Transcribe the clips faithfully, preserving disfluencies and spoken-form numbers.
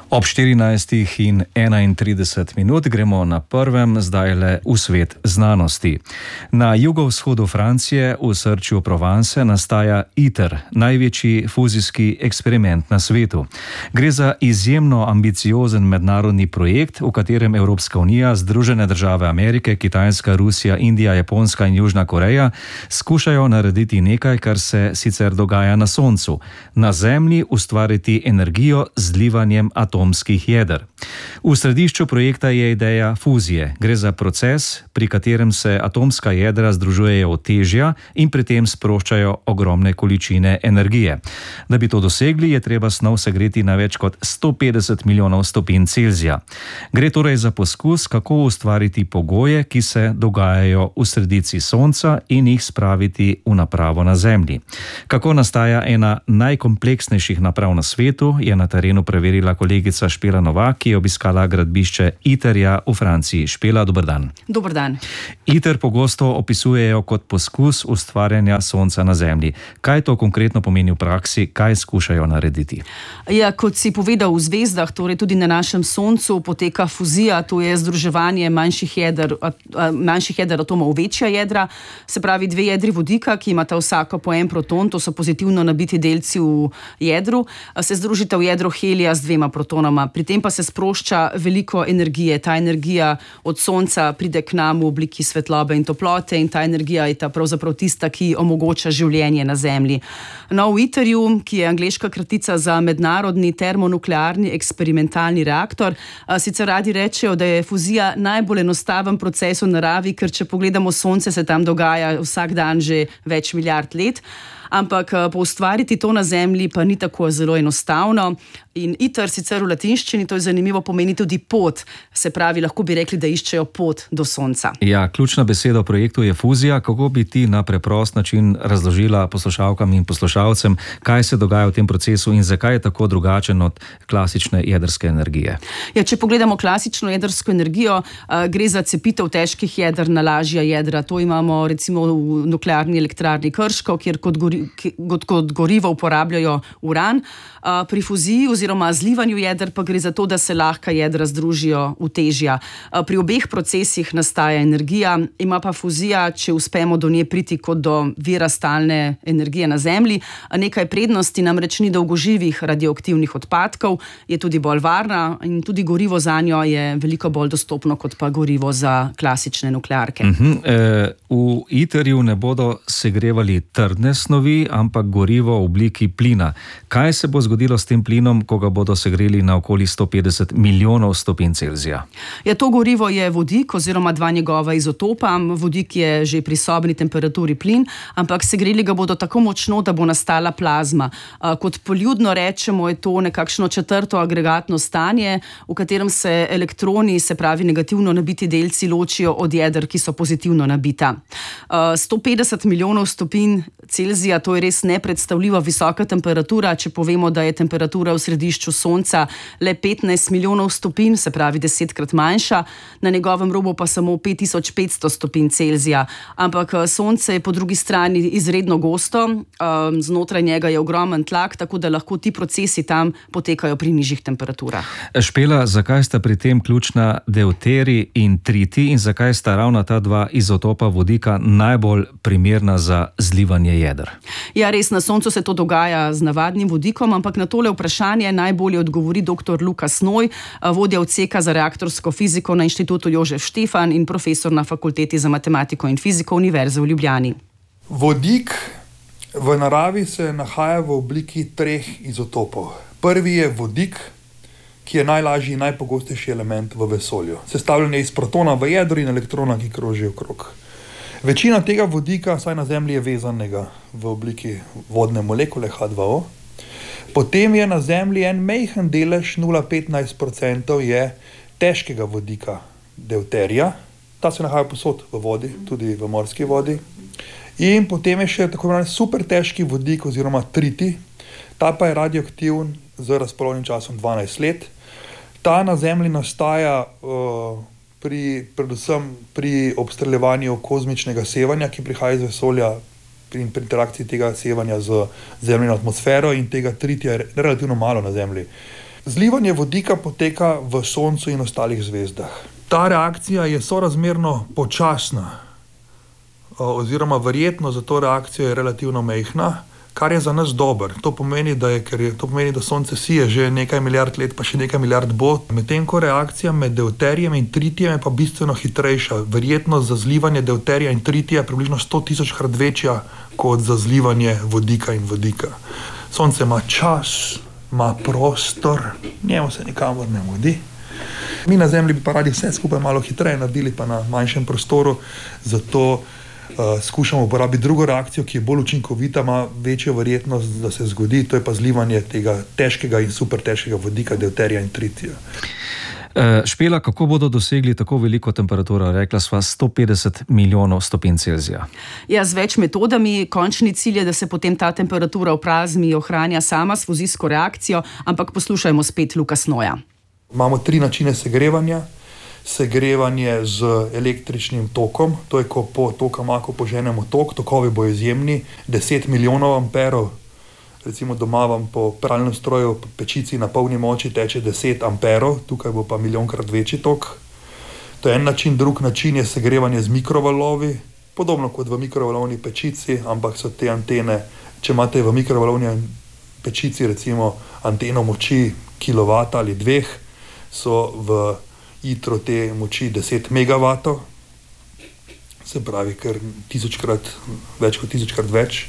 Ob štirinajstih in enaintrideset minut gremo na prvem, zdaj le v svet znanosti. Na jugovzhodu Francije, v srčju Provence, nastaja ITER, največji fuzijski eksperiment na svetu. Gre za izjemno ambiciozen mednarodni projekt, v katerem Evropska unija, Združene države Amerike, Kitajska, Rusija, Indija, Japonska in Južna Koreja skušajo narediti nekaj, kar se sicer dogaja na Soncu. Na Zemlji ustvariti energijo z zlivanjem atomskih jeder. V središču projekta je ideja fuzije. Gre za proces, pri katerem se atomska jedra združujejo v težja in pri tem sproščajo ogromne količine energije. Da bi to dosegli, je treba snov segreti na več kot sto petdeset milijonov stopinj Celzija. Gre torej za poskus, kako ustvariti pogoje, ki se dogajajo v sredici Sonca in jih spraviti v napravo na Zemlji. Kako nastaja ena najkompleksnejših naprav na svetu, je na terenu preverila kolegica Špela Novak, ki je obiskala gradbišče ITER-ja v Franciji. Špela, dober dan. Dober dan. ITER pogosto opisujejo kot poskus ustvarjanja Sonca na Zemlji. Kaj to konkretno pomeni v praksi, kaj skušajo narediti? Ja, kot si povedal, v zvezdah, torej tudi na našem Soncu, poteka fuzija, to je združevanje manjših jeder, manjših jeder atomov v večja jedra, se pravi dve jedri vodika, ki imata vsako po en proton, to so pozitivno nabiti delci v jedru, se združita v jedro helija z dvema protonoma. Pri tem pa se sprošča veliko energije. Ta energija od Sonca pride k nam v obliki svetlobe in toplote in ta energija je ta pravzaprav tista, ki omogoča življenje na Zemlji. No, v ITER-ju, ki je angleška kratica za mednarodni termonuklearni eksperimentalni reaktor, sicer radi rečejo, da je fuzija najbolj enostaven proces v naravi, ker če pogledamo Sonce, se tam dogaja vsak dan že več milijard let. Ampak poustvariti to na Zemlji pa ni tako zelo enostavno. In ITER sicer v latinščini, to je zanimivo, pomeni tudi pot. Se pravi, lahko bi rekli, da iščejo pot do Sonca. Ja, ključna beseda v projektu je fuzija. Kako bi ti na preprost način razložila poslušalkam in poslušalcem, kaj se dogaja v tem procesu in zakaj je tako drugačen od klasične jedrske energije? Ja, če pogledamo klasično jedrsko energijo, gre za cepitev težkih jeder na lažja jedra. To imamo recimo v nuklearni elektrarni Krško, kjer kot gori kot gorivo uporabljajo uran. Pri fuziji oziroma zlivanju jeder pa gre za to, da se lahka jedra združijo v težja. Pri obeh procesih nastaja energija, ima pa fuzija, če uspemo do nje priti kot do vira stalne energije na Zemlji, nekaj prednosti, namreč ni dolgoživih radioaktivnih odpadkov, je tudi bolj varna in tudi gorivo zanjo je veliko bolj dostopno kot pa gorivo za klasične nuklearke. Uh-huh. E, v ITER-ju ne bodo segrevali trdne snovi, ampak gorivo v obliki plina. Kaj se bo zgodilo s tem plinom, ko ga bodo segreli na okoli sto petdeset milijonov stopinj Celzija? Ja, to gorivo je vodik oziroma dva njegova izotopa. Vodik je že pri sobni temperaturi plin, ampak segreli ga bodo tako močno, da bo nastala plazma. Kot poljudno rečemo, je to nekakšno četrto agregatno stanje, v katerem se elektroni, se pravi negativno nabiti delci, ločijo od jeder, ki so pozitivno nabita. sto petdeset milijonov stopinj Celzija, to je res nepredstavljivo visoka temperatura, če povemo, da je temperatura v središču Sonca le petnajst milijonov stopinj, se pravi desetkrat manjša, na njegovem robu pa samo pet tisoč petsto stopinj Celzija. Ampak Sonce je po drugi strani izredno gosto, znotraj njega je ogromen tlak, tako da lahko ti procesi tam potekajo pri nižjih temperaturah. Špela, zakaj sta pri tem ključna deuterij in triti in zakaj sta ravno ta dva izotopa vodika najbolj primerna za zlivanje jeder? Ja, res, na Soncu se to dogaja z navadnim vodikom, ampak na tole vprašanje najbolje odgovori doktor Luka Snoj, vodja odseka za reaktorsko fiziko na Inštitutu Jožef Štefan in profesor na Fakulteti za matematiko in fiziko Univerze v Ljubljani. Vodik v naravi se nahaja v obliki treh izotopov. Prvi je vodik, ki je najlažji in najpogostejši element v vesolju. Sestavljen je iz protona v jedru in elektrona, ki krožijo okrog. Večina tega vodika, saj na Zemlji, je vezanega v obliki vodne molekule H dva O. Potem je na Zemlji en majhen delež, nula celih petnajst odstotkov, je težkega vodika deuterija. Ta se nahaja povsod v vodi, tudi v morski vodi. In potem je še tako imenovani super težki vodik oziroma triti. Ta pa je radioaktiven z razpolovnim časom dvanajst let. Ta na Zemlji nastaja uh, pri, predvsem pri obstreljevanju kozmičnega sevanja, ki prihaja iz vesolja, pri interakciji tega sevanja z zemljino atmosfero, in tega tritja je relativno malo na Zemlji. Zlivanje vodika poteka v Soncu in ostalih zvezdah. Ta reakcija je sorazmerno počasna, oziroma verjetno za to reakcijo je relativno majhna, kar je za nas dober. To pomeni, da je, ker je, to pomeni, da Sonce sije že nekaj milijard let, pa še nekaj milijard bo. Medtem ko reakcija med deuterijem in tritijem je pa bistveno hitrejša. Verjetnost za zlivanje deuterija in tritija je približno sto tisočkrat večja kot za zlivanje vodika in vodika. Sonce ima čas, ima prostor, njemu se nikamor ne mudi. Mi na Zemlji bi pa radi vse skupaj malo hitreje naredili, pa na manjšem prostoru, zato Uh, skušamo uporabiti drugo reakcijo, ki je bolj učinkovita, ima večjo verjetnost, da se zgodi, to je pa zlivanje tega težkega in super težkega vodika, deuterija in tritija. Uh, Špela, kako bodo dosegli tako veliko temperaturo? Rekla sva sto petdeset milijonov stopinj Celzija. Ja, z več metodami. Končni cilj je, da se potem ta temperatura v plazmi ohranja sama s fuzijsko reakcijo, ampak poslušajmo spet Luka Snoja. Imamo tri načine segrevanja. Segrevanje z električnim tokom, to je, ko po tokamaku poženemo tok, tokovi bo izjemni, deset milijonov amperov, recimo doma vam po pralnem stroju po pečici na polni moči teče deset amperov, tukaj bo pa milijonkrat večji tok. To je en način, drug način je segrevanje z mikrovalovi, podobno kot v mikrovalovni pečici, ampak so te antene, če imate v mikrovalovni pečici recimo anteno moči kilovata ali dveh, so v hitro te moči deset megavatov, se pravi kar tisočkrat, več kot tisočkrat več.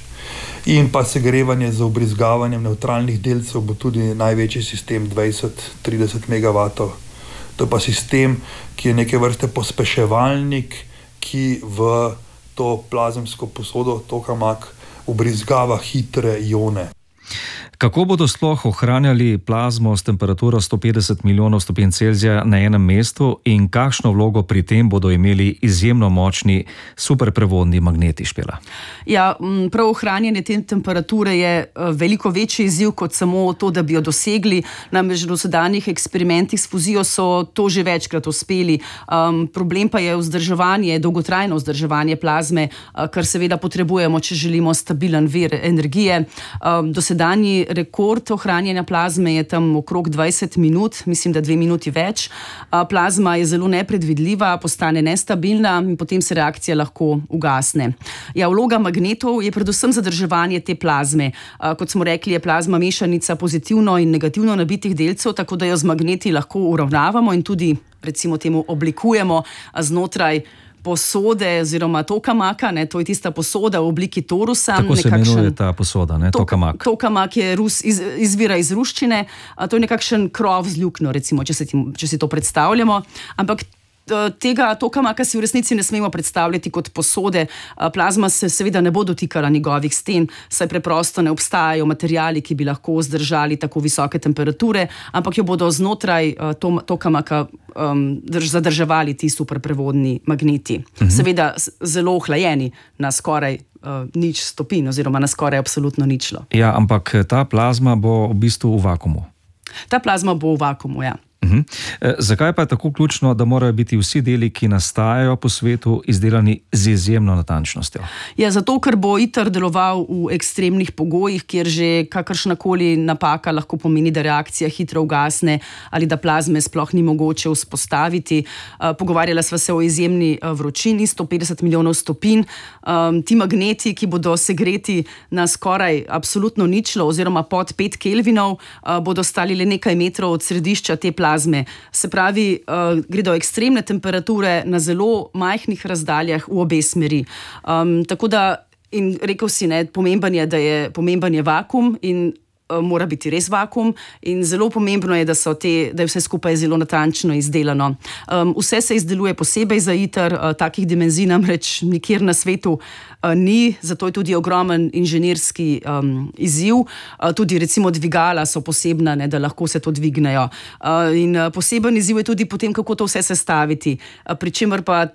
In pa segrevanje z vbrizgavanjem nevtralnih delcev bo tudi največji sistem dvajset do trideset megavatov. To je pa sistem, ki je neke vrste pospeševalnik, ki v to plazemsko posodo, tokamak, vbrizgava hitre ione. Kako bodo sploh ohranjali plazmo s temperaturo sto petdeset milijonov stopinj Celzija na enem mestu in kakšno vlogo pri tem bodo imeli izjemno močni superprevodni magneti, Špela? Ja, prav ohranjanje te temperature je veliko večji izziv kot samo to, da bi jo dosegli. Namreč v dosedanjih eksperimentih s fuzijo so to že večkrat uspeli. Um, problem pa je vzdrževanje, dolgotrajno vzdrževanje plazme, kar seveda potrebujemo, če želimo stabilen vir energije. Um, dosedanji rekord ohranjanja plazme je tam okrog dvajset minut, mislim, da dve minuti več. Plazma je zelo nepredvidljiva, postane nestabilna in potem se reakcija lahko ugasne. Ja, vloga magnetov je predvsem zadrževanje te plazme. Kot smo rekli, je plazma mešanica pozitivno in negativno nabitih delcev, tako da jo z magneti lahko uravnavamo in tudi, recimo temu, oblikujemo znotraj posode oziroma tokamaka, ne, to je tista posoda v obliki torusa. Tako se imenuje ta posoda, ne, tokamak. Tokamak je rus, iz, izvira iz ruščine, a to je nekakšen krov z luknjo, recimo, če, se ti, če si to predstavljamo, ampak tega tokamaka si v resnici ne smemo predstavljati kot posode. Plazma se seveda ne bo dotikala njegovih sten, saj preprosto ne obstajajo materijali, ki bi lahko zdržali tako visoke temperature, ampak jo bodo znotraj tokamaka um, zadrževali ti superprevodni magneti. Mhm. Seveda zelo ohlajeni na skoraj uh, nič stopinj oziroma na skoraj absolutno ničlo. Ja, ampak ta plazma bo v bistvu v vakuumu. Ta plazma bo v vakuumu, ja. Uhum. E, zakaj pa je tako ključno, da morajo biti vsi deli, ki nastajajo po svetu, izdelani z izjemno natančnostjo? Ja, zato, ker bo ITER deloval v ekstremnih pogojih, kjer že kakršnakoli napaka lahko pomeni, da reakcija hitro ugasne ali da plazme sploh ni mogoče vzpostaviti. Uh, pogovarjala sva se o izjemni uh, vročini, sto petdeset milijonov stopinj. Um, ti magneti, ki bodo segreti na skoraj absolutno ničlo oziroma pod pet kelvinov, uh, bodo stali le nekaj metrov od središča te plazme. Se pravi, uh, gre do ekstremne temperature na zelo majhnih razdaljah v obe smeri. Um, tako da, in rekel si, ne, pomemben je, da je pomemben je vakuum in uh, mora biti res vakuum in zelo pomembno je, da, so te, da je vse skupaj zelo natančno izdelano. Um, vse se izdeluje posebej za ITER, uh, takih dimenzij namreč nikjer na svetu uh, ni, zato je tudi ogromen inženirski um, izziv. Uh, tudi recimo dvigala so posebna, ne, da lahko se to dvignejo. Uh, in uh, poseben izziv je tudi potem, kako to vse sestaviti. Uh, pri čemer pa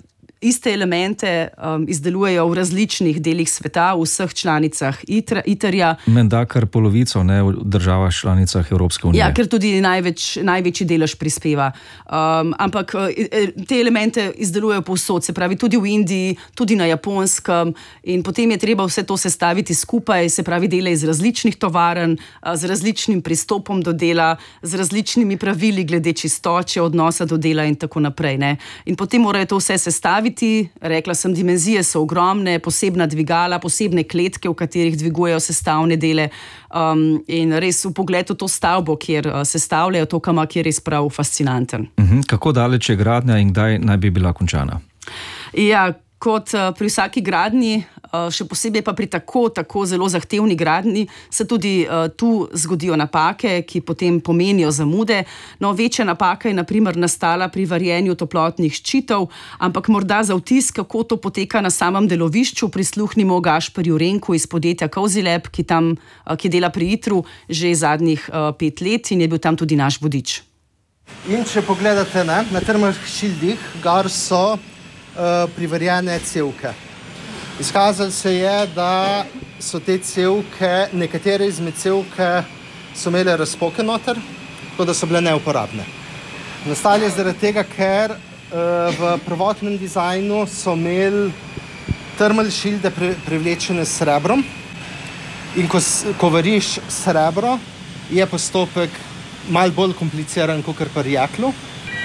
iste elemente um, izdelujejo v različnih delih sveta, v vseh članicah ITER-ja. Menda kar polovico, ne, v državah članicah Evropske unije. Ja, ker tudi največ, največji delež prispeva. Um, ampak te elemente izdelujejo povsod, se pravi tudi v Indiji, tudi na Japonskem, in potem je treba vse to sestaviti skupaj, se pravi dela iz različnih tovarn, z različnim pristopom do dela, z različnimi pravili glede čistoče, odnosa do dela in tako naprej. Ne. In potem morajo to vse sestaviti, rekla sem, dimenzije so ogromne, posebna dvigala, posebne kletke, v katerih dvigujejo sestavne dele, um, in res v pogledu to stavbo, kjer uh, sestavljajo to kamak, je res prav fascinanten. Uh-huh. Kako daleč je gradnja in kdaj naj bi bila končana? Ja, kot pri vsaki gradnji, še posebej pa pri tako, tako zelo zahtevni gradnji, se tudi uh, tu zgodijo napake, ki potem pomenijo zamude. No, večja napaka je na primer nastala pri varjenju toplotnih ščitov, ampak morda za vtis, kako to poteka na samem delovišču, prisluhnimo Gašperju Renku iz podjetja Kozilab, ki, tam, uh, ki dela pri ITER-u že zadnjih uh, pet let in je bil tam tudi naš vodič. In če pogledate, ne, na termih šildih, gor so uh, privarjene cevke. Izkazalo se je, da so te cevke, nekatere izmed cevke so imele razpoke noter, tako da so bile neuporabne. Nastali je zaradi tega, ker uh, v prvotnem dizajnu so imeli termal šilde pre, prevlečene s srebrom in ko, ko variš srebro, je postopek malo bolj kompliciran kot pri jeklu.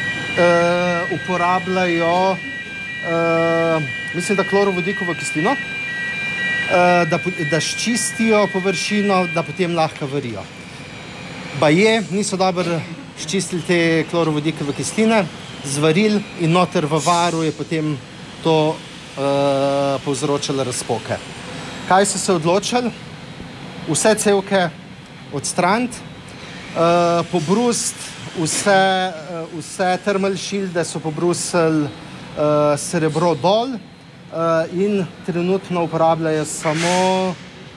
Uh, uporabljajo Uh, mislim, da klorovodikovo kislino, uh, da, da ščistijo površino, da potem lahko varijo. Baje niso dobro ščistili te klorovodikove kisline, zvarili in noter v varu je potem to uh, povzročalo razpoke. Kaj so se odločili? Vse cevke odstraniti, uh, pobrusiti vse, uh, vse termal šilde so pobrusili Uh, srebro dol uh, in trenutno uporabljajo samo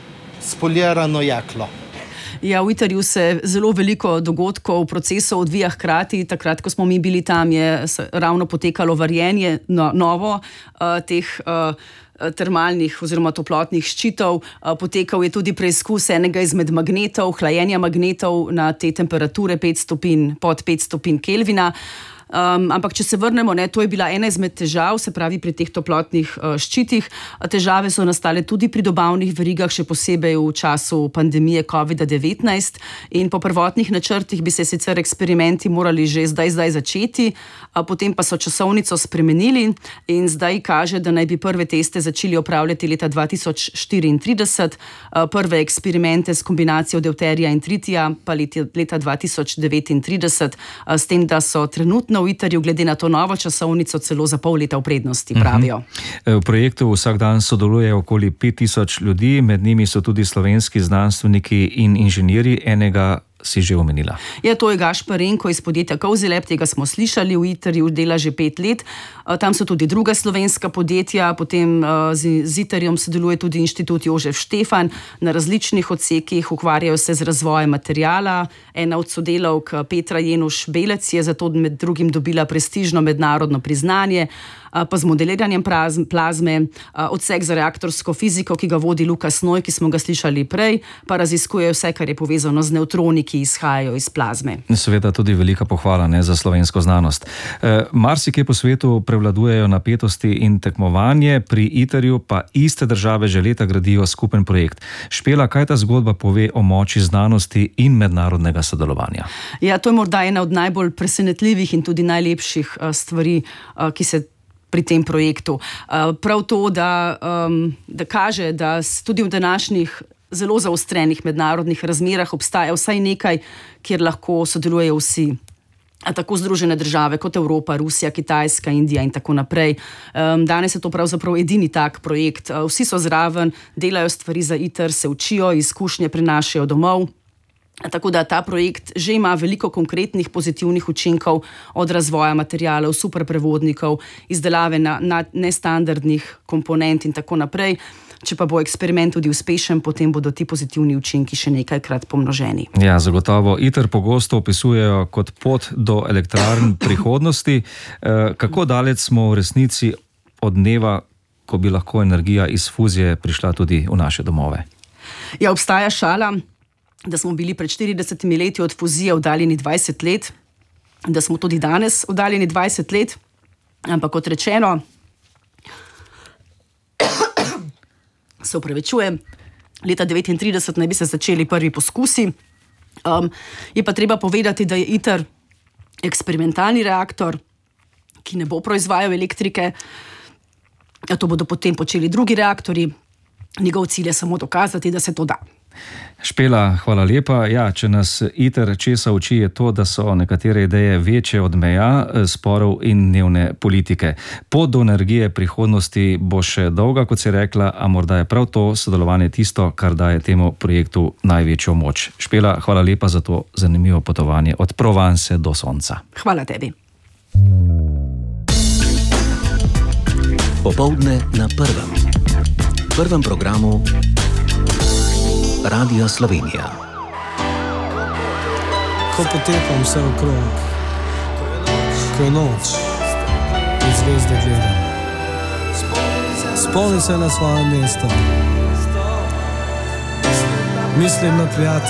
spolirano jeklo. Ja, v ITER-ju se zelo veliko dogodkov, procesov odvija hkrati. Takrat, ko smo mi bili tam, je ravno potekalo varjenje no, novo uh, teh uh, termalnih oziroma toplotnih ščitov. Uh, potekal je tudi preizkus enega izmed magnetov, hlajenja magnetov na te temperature pet stopinj, pod pet stopinj Kelvina. Um, ampak, če se vrnemo, ne, to je bila ena izmed težav, se pravi pri teh toplotnih uh, ščitih. Težave so nastale tudi pri dobavnih verigah, še posebej v času pandemije kovida devetnajst. In po prvotnih načrtih bi se sicer eksperimenti morali že zdaj, zdaj začeti, uh, potem pa so časovnico spremenili in zdaj kaže, da naj bi prve teste začeli opravljati leta dva tisoč štiriintrideset, uh, prve eksperimente s kombinacijo deuterija in tritija pa leta, leta dva tisoč devetintrideset, uh, s tem, da so trenutno v ITER-ju glede na to novo časovnico celo za pol leta v prednosti, pravijo. V projektu vsak dan sodeluje okoli pet tisoč ljudi, med njimi so tudi slovenski znanstveniki in inženirji, enega si že omenila. Ja, to je Gašper Renko iz podjetja Kozilab, tega smo slišali, v ITER-ju dela že pet let. Tam so tudi druga slovenska podjetja, potem z, z ITER-jem sodeluje tudi inštitut Jožef Štefan na različnih odsekih, ukvarjajo se z razvojem materijala. Ena od sodelavk Petra Jenuš Belec je zato med drugim dobila prestižno mednarodno priznanje, pa z modeliranjem plazme, odsek za reaktorsko fiziko, ki ga vodi Lukas Noj, ki smo ga slišali prej, pa raziskuje vse, kar je povezano z nevtroni, ki izhajajo iz plazme. Seveda tudi velika pohvala, ne, za slovensko znanost. E, marsikje po svetu prevladujejo napetosti in tekmovanje, pri ITER-ju pa iste države že leta gradijo skupen projekt. Špela, kaj ta zgodba pove o moči znanosti in mednarodnega sodelovanja? Ja, to je morda ena od najbolj presenetljivih in tudi najlepših uh, stvari, uh, ki se pri tem projektu. Uh, prav to, da, um, da kaže, da tudi v današnjih zelo zaostrenih mednarodnih razmerah obstaja vsaj nekaj, kjer lahko sodelujejo vsi. A tako Združene države kot Evropa, Rusija, Kitajska, Indija in tako naprej. Um, danes je to pravzaprav edini tak projekt. Uh, vsi so zraven, delajo stvari za ITER, se učijo, izkušnje prenašajo domov. Tako da ta projekt že ima veliko konkretnih pozitivnih učinkov, od razvoja materijalov, superprevodnikov, izdelave na, na nestandardnih komponent in tako naprej. Če pa bo eksperiment tudi uspešen, potem bodo ti pozitivni učinki še nekajkrat pomnoženi. Ja, zagotovo. ITER pogosto opisujejo kot pot do elektrarn prihodnosti. Kako daleč smo v resnici od dneva, ko bi lahko energija iz fuzije prišla tudi v naše domove. Ja, obstaja šala, da smo bili pred štiridesetimi leti od fuzije oddaljeni dvajset let, da smo tudi danes oddaljeni dvajset let, ampak kot rečeno, se upravičujem, leta devetintrideset naj bi se začeli prvi poskusi. Um, je pa treba povedati, da je ITER eksperimentalni reaktor, ki ne bo proizvajal elektrike, a to bodo potem počeli drugi reaktorji. Njegov cilj je samo dokazati, da se to da. Špela, hvala lepa. Ja, če nas ITER česa uči, je to, da so nekatere ideje večje od meja, sporov in dnevne politike. Pot do energije prihodnosti bo še dolga, kot si rekla, a morda je prav to sodelovanje tisto, kar daje temu projektu največjo moč. Špela, hvala lepa za to zanimivo potovanje od Provence do Sonca. Hvala tebi. Popoldne na prvem. Prvem programu Radia Slovenija. Ko potepam vse okrog, ko je noč in zvezde gledam, spomnim se na svoje mesto, mislim na prijatelje.